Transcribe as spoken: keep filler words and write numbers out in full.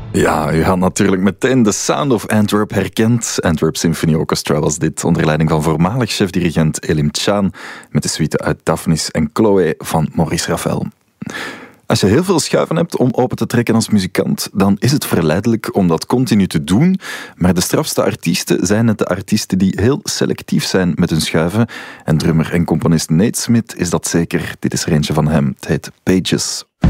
Ja, u had natuurlijk meteen The Sound of Antwerp herkend. Antwerp Symphony Orchestra was dit, onder leiding van voormalig chefdirigent Elim Chan, met de suite uit Daphnis en Chloe van Maurice Ravel. Als je heel veel schuiven hebt om open te trekken als muzikant, dan is het verleidelijk om dat continu te doen. Maar de strafste artiesten zijn het de artiesten die heel selectief zijn met hun schuiven. En drummer en componist Nate Smith is dat zeker. Dit is er eentje van hem. Het heet Pages.